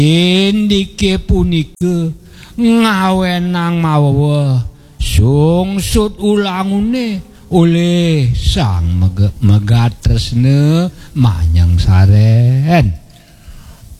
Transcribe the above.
Indike punika ngawenang mawa sungsut ulangune oleh sang megatresna manyang saren.